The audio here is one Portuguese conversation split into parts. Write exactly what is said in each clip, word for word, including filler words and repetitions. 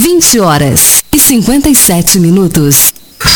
vinte horas e cinquenta e sete minutos.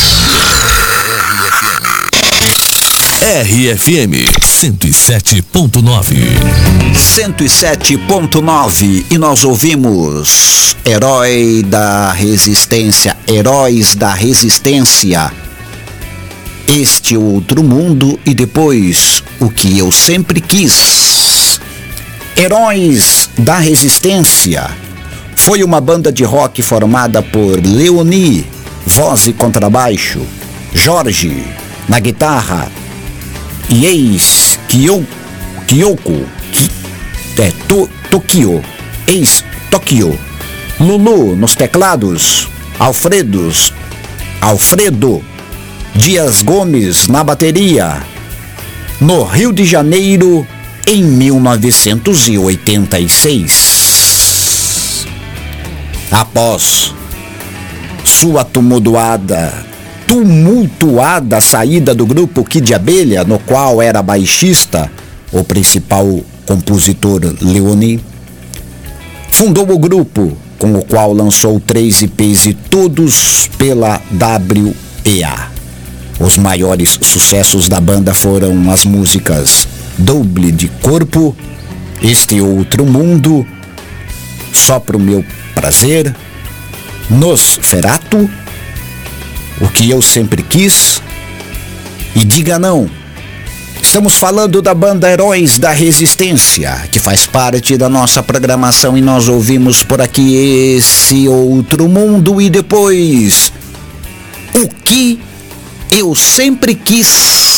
R F M cento e sete ponto nove. cento e sete ponto nove e nós ouvimos Herói da Resistência, Heróis da Resistência, Este Outro Mundo e depois O Que Eu Sempre Quis. Heróis da Resistência foi uma banda de rock formada por Leoni, voz e contrabaixo, Jorge na guitarra, e ex Kyoko, Kyoko Ki, é, to, Tokyo, ex Tokyo, Lulu nos teclados, Alfredos, Alfredo Dias Gomes na bateria, no Rio de Janeiro em mil novecentos e oitenta e seis. Após sua tumultuada tumultuada saída do grupo Kid Abelha, no qual era baixista, o principal compositor Leoni, fundou o grupo, com o qual lançou três E Ps e todos pela W E A. Os maiores sucessos da banda foram as músicas Doble de Corpo, Este Outro Mundo, Só Pro Meu Prazer, Nosferatu, O Que Eu Sempre Quis e Diga Não. Estamos falando da banda Heróis da Resistência, que faz parte da nossa programação, e nós ouvimos por aqui Esse Outro Mundo e depois O Que Eu Sempre Quis.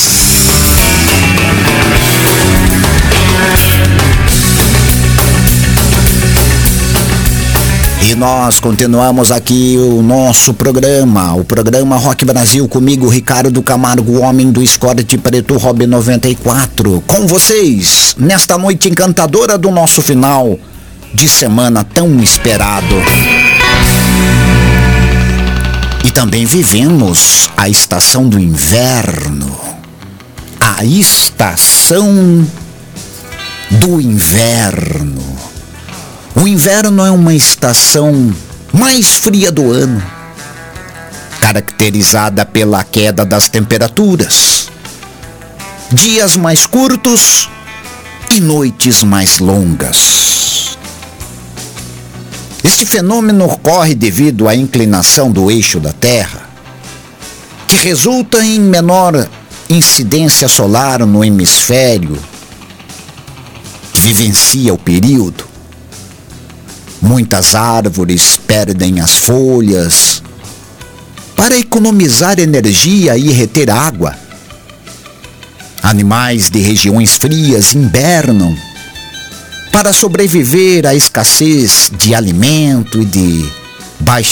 E nós continuamos aqui o nosso programa, o programa Rock Brasil, comigo, Ricardo Camargo, o homem do Escort Preto Hobby noventa e quatro, com vocês, nesta noite encantadora do nosso final de semana tão esperado. E também vivemos a estação do inverno, a estação do inverno. O inverno é uma estação mais fria do ano, caracterizada pela queda das temperaturas, dias mais curtos e noites mais longas. Este fenômeno ocorre devido à inclinação do eixo da Terra, que resulta em menor incidência solar no hemisfério que vivencia o período. Muitas árvores perdem as folhas para economizar energia e reter água. Animais de regiões frias hibernam para sobreviver à escassez de alimento e de baixa